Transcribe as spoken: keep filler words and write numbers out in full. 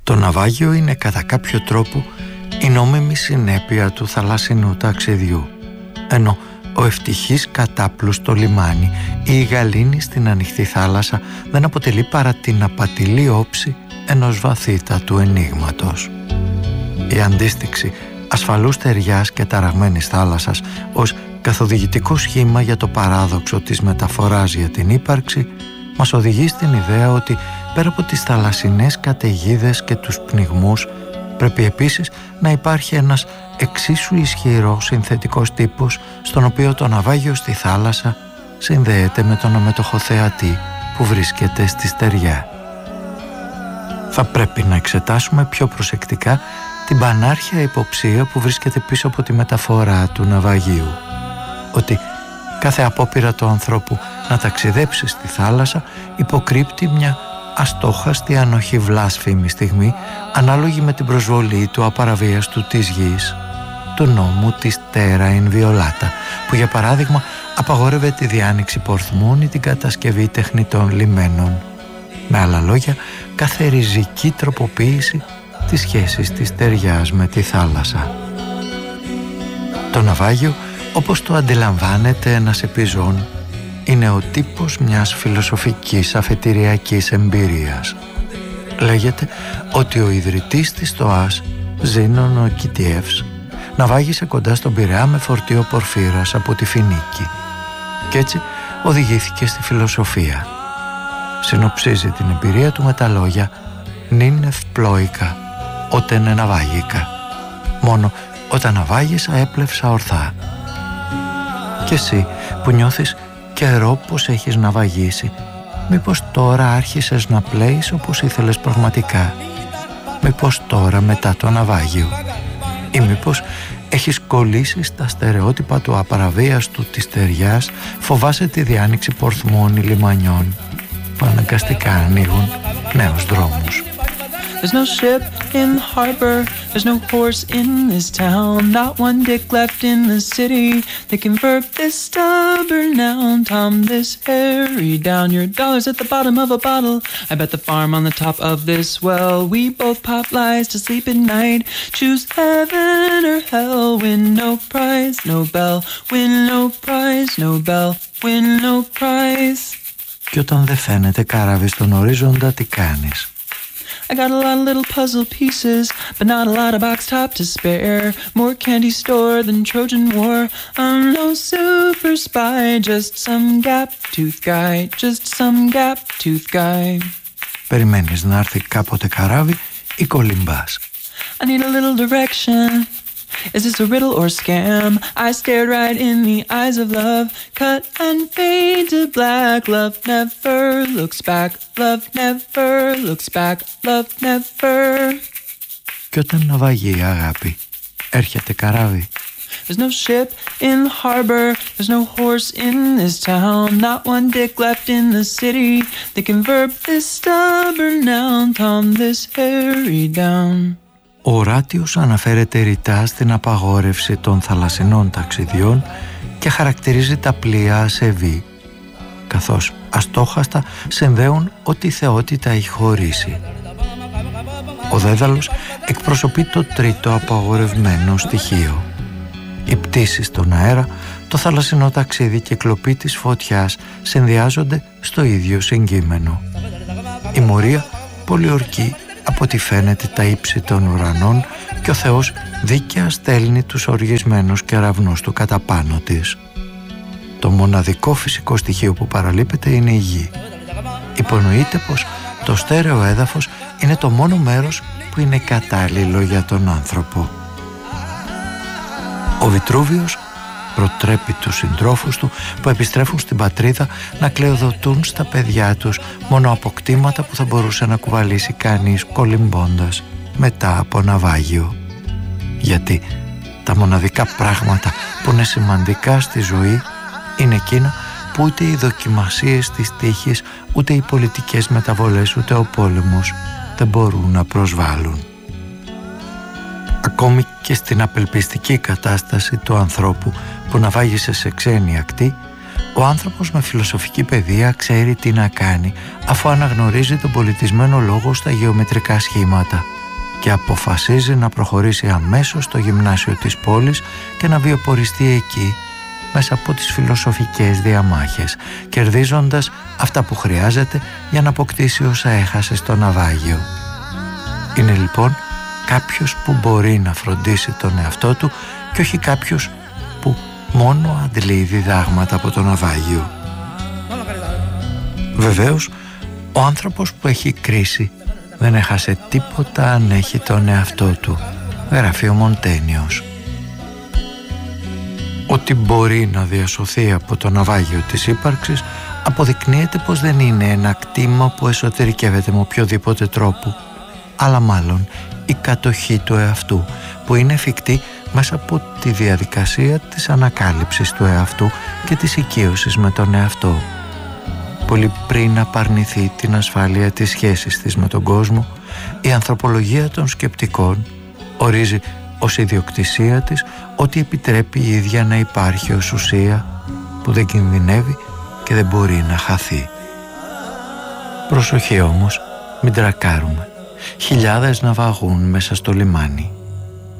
Το ναυάγιο είναι κατά κάποιο τρόπο η νόμιμη συνέπεια του θαλασσινού ταξιδιού, ενώ ο ευτυχής κατάπλους στο λιμάνι ή η γαλήνη στην ανοιχτή θάλασσα δεν αποτελεί παρά την απατηλή όψη ενός βαθύτατου ενίγματος. Η αντίστοιξη ασφαλούς ταιριάς και ταραγμένης θάλασσας ως καθοδηγητικό σχήμα για το παράδοξο της μεταφοράς για την ύπαρξη μας οδηγεί στην ιδέα ότι πέρα από τις θαλασσινές καταιγίδες και τους πνιγμούς πρέπει επίσης να υπάρχει ένας εξίσου ισχυρός συνθετικός τύπος στον οποίο το ναυάγιο στη θάλασσα συνδέεται με τον αμέτωχο θεατή που βρίσκεται στη στεριά. Θα πρέπει να εξετάσουμε πιο προσεκτικά την πανάρχια υποψία που βρίσκεται πίσω από τη μεταφορά του ναυαγίου, ότι κάθε απόπειρα του ανθρώπου να ταξιδέψει στη θάλασσα υποκρύπτει μια αστόχαστη αν όχι βλάσφημη στιγμή ανάλογη με την προσβολή του απαραβίαστου της γης, του νόμου της terra inviolata, που για παράδειγμα απαγόρευε τη διάνοιξη πορθμών ή την κατασκευή τεχνητών λιμένων. Με άλλα λόγια, κάθε ριζική τροποποίηση της σχέσης της ταιριάς με τη θάλασσα. Το ναυάγιο, όπως το αντιλαμβάνεται ένας επιζών, είναι ο τύπος μιας φιλοσοφικής αφετηριακής εμπειρίας. Λέγεται ότι ο ιδρυτής της ΣΤΟΑΣ, Ζήνων ο Κιτιεύς, ναυάγησε κοντά στον Πειραιά με φορτίο πορφύρας από τη Φινίκη και έτσι οδηγήθηκε στη φιλοσοφία. Συνοψίζει την εμπειρία του με τα λόγια «Νιν ευπλόηκα, ότεν ναυάγηκα. Μόνο όταν ναυάγησα έπλευσα ορθά». Και εσύ που νιώθεις καιρό πως έχεις ναυαγήσει, μήπως τώρα άρχισες να πλέεις όπως ήθελες πραγματικά? Μήπως τώρα μετά το ναυάγιο? Ή μήπως έχεις κολλήσει στα στερεότυπα του απαραβίαστου της ταιριάς, φοβάσαι τη διάνοιξη πορθμών ή λιμανιών που αναγκαστικά ανοίγουν νέους δρόμους? There's no ship in the harbor, there's no horse in this town, not one dick left in the city that can verb this stubborn noun. Tom, this Harry down, your dollar's at the bottom of a bottle. I bet the farm on the top of this well. We both pop lies to sleep at night, choose heaven or hell. Win no prize, no bell. Win no prize, no bell. Win no prize. Και όταν δεν φαίνεται καράβι στον ορίζοντα, τι κάνεις? I got a lot of little puzzle pieces, but not a lot of box top to spare. More candy store than Trojan War. I'm no super spy, just some gap-tooth guy, just some gap-tooth guy. Περιμένεις να έρθει κάποτε καράβι ή κολυμπάς? I need a little direction. Is this a riddle or scam? I stared right in the eyes of love, cut and fade to black. Love never looks back. Love never looks back. Love never. Κι όταν ναυαγεί η αγάπη, έρχεται καράβι? There's no ship in the harbor, there's no horse in this town, not one dick left in the city that can verb this stubborn noun. Tom, this Harry down. Ο Οράτιος αναφέρεται ρητά στην απαγόρευση των θαλασσινών ταξιδιών και χαρακτηρίζει τα πλοία ασεβή, καθώς αστόχαστα συνδέουν ό,τι θεότητα έχει χωρίσει. Ο Δέδαλος εκπροσωπεί το τρίτο απαγορευμένο στοιχείο. Οι πτήσεις στον αέρα, το θαλασσινό ταξίδι και η κλοπή της φωτιάς συνδυάζονται στο ίδιο συγκείμενο. Η Μορία πολιορκεί από ό,τι φαίνεται τα ύψη των ουρανών και ο Θεός δίκαια στέλνει τους οργισμένους κεραυνούς του κατά πάνω της. Το μοναδικό φυσικό στοιχείο που παραλείπεται είναι η γη. Υπονοείται πως το στέρεο έδαφος είναι το μόνο μέρος που είναι κατάλληλο για τον άνθρωπο. Ο Βιτρούβιος προτρέπει τους συντρόφους του που επιστρέφουν στην πατρίδα να κλεοδοτούν στα παιδιά τους μόνο αποκτήματα που θα μπορούσε να κουβαλήσει κανείς κολυμπώντας μετά από ναυάγιο. Γιατί τα μοναδικά πράγματα που είναι σημαντικά στη ζωή είναι εκείνα που ούτε οι δοκιμασίες της τύχης, ούτε οι πολιτικές μεταβολές, ούτε ο πόλεμος δεν μπορούν να προσβάλλουν. Ακόμη και στην απελπιστική κατάσταση του ανθρώπου που ναυάγησε σε ξένη ακτή, Ο άνθρωπος με φιλοσοφική παιδεία ξέρει τι να κάνει αφού αναγνωρίζει τον πολιτισμένο λόγο στα γεωμετρικά σχήματα και αποφασίζει να προχωρήσει αμέσως στο γυμνάσιο της πόλης και να βιοποριστεί εκεί μέσα από τις φιλοσοφικές διαμάχες, κερδίζοντας αυτά που χρειάζεται για να αποκτήσει όσα έχασε στο ναυάγιο. Είναι λοιπόν κάποιος που μπορεί να φροντίσει τον εαυτό του και όχι κάποιος που μόνο αντλεί διδάγματα από το ναυάγιο. Βεβαίως, ο άνθρωπος που έχει κρίση δεν έχασε τίποτα αν έχει τον εαυτό του, γράφει ο Μοντένιος. Ότι μπορεί να διασωθεί από το ναυάγιο της ύπαρξης αποδεικνύεται πως δεν είναι ένα κτήμα που εσωτερικεύεται με οποιοδήποτε τρόπο, αλλά μάλλον η κατοχή του εαυτού που είναι εφικτή μέσα από τη διαδικασία της ανακάλυψης του εαυτού και της οικείωσης με τον εαυτό. Πολύ πριν απαρνηθεί την ασφάλεια της σχέσης της με τον κόσμο, η ανθρωπολογία των σκεπτικών ορίζει ως ιδιοκτησία της ότι επιτρέπει η ίδια να υπάρχει ως ουσία που δεν κινδυνεύει και δεν μπορεί να χαθεί. Προσοχή όμως, μην τρακάρουμε. Χιλιάδες ναυαγούν μέσα στο λιμάνι.